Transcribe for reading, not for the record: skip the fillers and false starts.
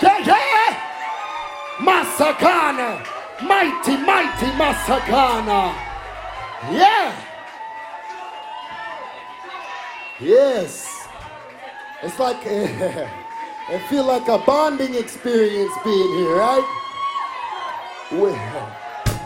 Yeah, yeah. Massacana. Mighty, mighty Massacana. Yeah. Yes. It's like, I feel like a bonding experience being here, right? Well,